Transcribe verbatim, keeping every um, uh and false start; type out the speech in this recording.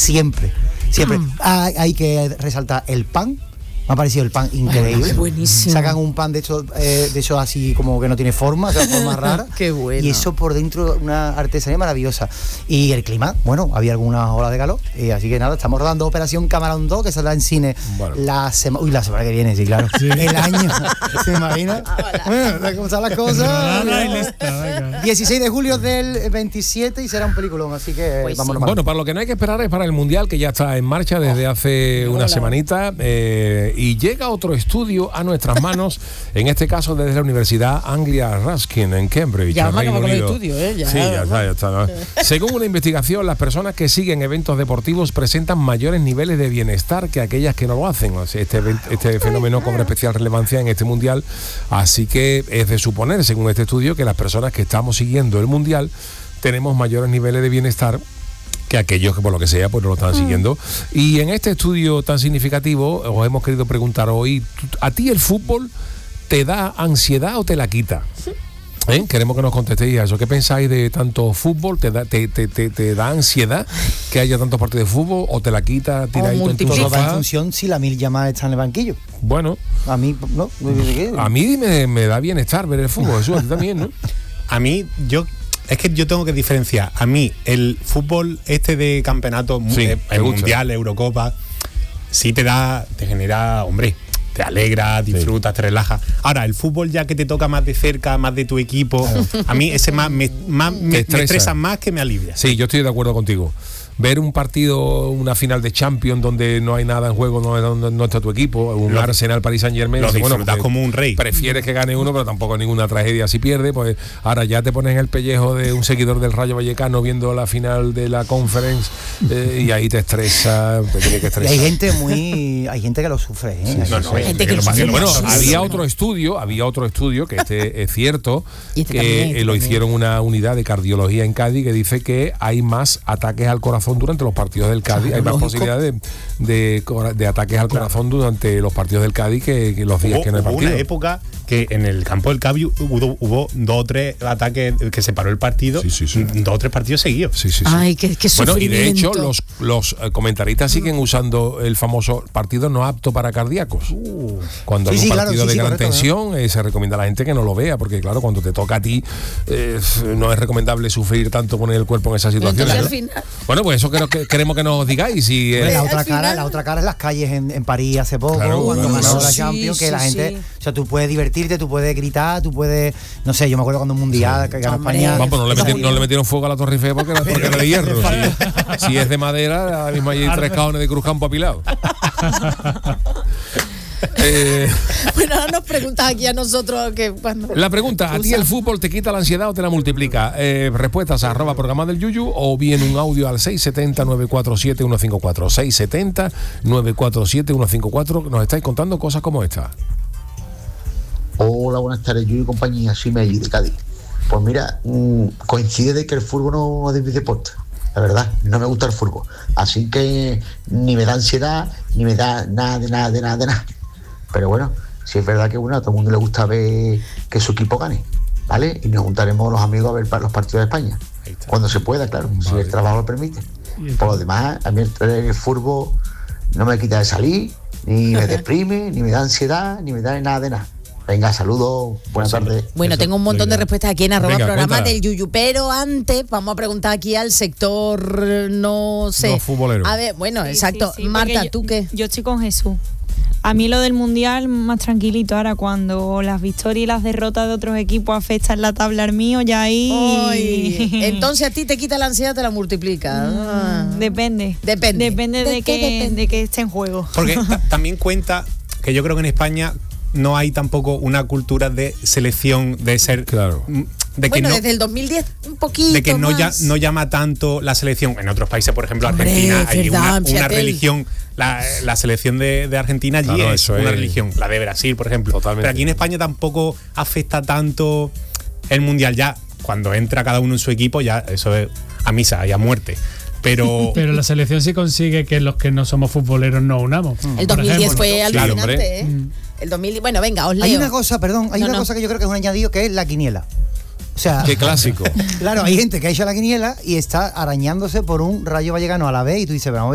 siempre, siempre. Mm. Hay, hay que resaltar el pan. Me ha parecido el pan increíble. Ay, buenísimo. Sacan un pan de hecho, eh, de hecho así como que no tiene forma, o sea, forma rara. Qué bueno. Y eso por dentro, una artesanía maravillosa. Y el clima, bueno, había algunas olas de calor. Y así que nada, estamos rodando Operación Camarón dos, que saldrá en cine bueno. la semana. Uy, la semana que viene, sí, claro. Sí. El año. ¿Se imagina? Bueno, cómo están las cosas. No, no, listo, dieciséis de julio del veintisiete y será un peliculón, así que pues vámonos. Sí. Bueno, para lo que no hay que esperar es para el Mundial, que ya está en marcha desde oh. hace una Hola. semanita. Eh, Y llega otro estudio a nuestras manos, en este caso desde la Universidad Anglia Ruskin en Cambridge, ya Reino Unido. Estudio, ¿eh? Ya, sí, ya está, ya está. ¿no? Según una investigación, las personas que siguen eventos deportivos presentan mayores niveles de bienestar que aquellas que no lo hacen. O sea, este, este fenómeno cobra especial relevancia en este mundial, así que es de suponer, según este estudio, que las personas que estamos siguiendo el mundial tenemos mayores niveles de bienestar que aquellos que por lo que sea pues no lo están siguiendo. Y en este estudio tan significativo os hemos querido preguntar hoy, ¿a ti el fútbol te da ansiedad o te la quita? ¿Eh? Queremos que nos contestéis a eso. ¿Qué pensáis de tanto fútbol? ¿Te da, te, te, te, te da ansiedad que haya tantos partidos de fútbol o te la quita tiradito en tu sofá? Todo va en función si la Mil llama está en el banquillo. Bueno, a mí no. A mí me, me da bienestar ver el fútbol, eso a ti también, ¿no? A mí, yo Es que yo tengo que diferenciar. A mí, el fútbol este de campeonato, sí, el, el mundial, Eurocopa, sí te da, te genera, hombre, te alegra, disfrutas, sí. te relajas. Ahora, el fútbol ya que te toca más de cerca, más de tu equipo, claro. a mí ese más me, más, me, me estresa más que me alivia. Sí, yo estoy de acuerdo contigo. Ver un partido, una final de Champions donde no hay nada en juego, no, no, no está tu equipo, un lo, Arsenal, Paris Saint-Germain, lo disfrutas bueno, como un rey. Prefieres que gane uno, pero tampoco es ninguna tragedia si pierde, pues ahora ya te pones en el pellejo de un seguidor del Rayo Vallecano viendo la final de la Conference eh, y ahí te estresa, te tiene que estresar. Y hay gente muy, hay gente que lo sufre, ¿eh? Sí, no, no, gente que, que lo sufre. Bueno, había otro estudio, había otro estudio que este es cierto, este que también, eh, lo también. hicieron una unidad de cardiología en Cádiz que dice que hay más ataques al corazón durante los partidos del Cádiz, hay más posibilidad de, de, de ataques al corazón claro. durante los partidos del Cádiz que, que los días hubo, que no hay partido. Hubo una época que en el campo del Cádiz hubo, hubo dos o tres ataques que se paró el partido, sí, sí, sí. dos o tres partidos seguidos. Sí, sí, sí. Ay, qué, qué bueno, y de hecho los, los comentaristas siguen usando el famoso partido no apto para cardíacos. Uh. Cuando sí, hay un sí, partido claro, de sí, gran sí, tensión, eh, se recomienda a la gente que no lo vea, porque claro, cuando te toca a ti, eh, no es recomendable sufrir tanto con el cuerpo en esa situación. Entonces, al final... Bueno, pues eso que, que queremos que nos digáis. Y, eh, la otra cara, la otra cara es las calles en, en París hace poco, claro, cuando ganó claro. la Champions, sí, que la sí, gente, sí. o sea, tú puedes divertirte, tú puedes gritar, tú puedes, no sé, yo me acuerdo cuando un mundial sí. que ganó España. Vamos, pues no, le metieron, no le metieron fuego a la Torre Eiffel porque, porque era de hierro. si, si es de madera, ahora mismo hay tres cajones de Cruzcampo apilados. Eh, bueno, ahora nos preguntas aquí a nosotros que cuando la pregunta, ¿a ti el fútbol te quita la ansiedad o te la multiplica? Eh, respuestas a arroba programa del Yuyu o bien un audio al seis siete cero, nueve cuatro siete, uno cinco cuatro seis siete cero, nueve cuatro siete, uno cinco cuatro. Nos estáis contando cosas como esta. Hola, buenas tardes, Yuyu y compañía, soy Melli de Cádiz. Pues mira, mmm, coincide de que el fútbol no es de mi deporte. La verdad, no me gusta el fútbol. Así que ni me da ansiedad, ni me da nada, de nada, de nada, de nada. Pero bueno, si es verdad que bueno, a todo el mundo le gusta ver que su equipo gane, ¿vale? Y nos juntaremos los amigos a ver los partidos de España. Cuando se pueda, claro, vale. Si el trabajo lo permite. Por lo demás, a mí el, el fútbol no me quita de salir, ni me deprime, ni me da ansiedad, ni me da nada de nada. Venga, saludos, buenas tardes. Bueno, Eso. tengo un montón Venga. de respuestas aquí en arroba Venga, programa cuéntala. del Yuyu, pero antes vamos a preguntar aquí al sector, no sé. No futbolero. A ver, bueno, sí, exacto. Sí, sí, Marta, yo, ¿tú qué? Yo estoy con Jesús. A mí lo del mundial más tranquilito. Ahora cuando las victorias y las derrotas de otros equipos afectan la tabla al mío, ya ahí... Ay, entonces a ti te quita la ansiedad, te la multiplica. Ah. Depende. Depende. Depende de, ¿De que, qué depende? de que esté en juego. Porque t- también cuenta que yo creo que en España no hay tampoco una cultura de selección, de ser... Claro. De que bueno, no, desde el dos mil diez un poquito de que no, ya, más. no llama tanto la selección. En otros países, por ejemplo, Hombre, Argentina, verdad, hay una, una fíjate. religión. La, la selección de, de Argentina allí Claro, es eso una es. religión. La de Brasil, por ejemplo. Totalmente. Pero aquí en España tampoco afecta tanto el mundial. Ya cuando entra cada uno en su equipo, ya eso es a misa y a muerte. Pero, pero la selección sí consigue que los que no somos futboleros nos unamos. El dos mil diez ejemplo, fue ¿no? alucinante, Claro, ¿eh? Mm. El dos mil diez, bueno, venga, os leo. Hay una cosa, perdón, hay No, una no. cosa que yo creo que es un añadido, que es la quiniela. O sea, Qué clásico. claro, hay gente que ha hecho la quiniela y está arañándose por un Rayo Vallecano a la vez y tú dices, vamos a ver,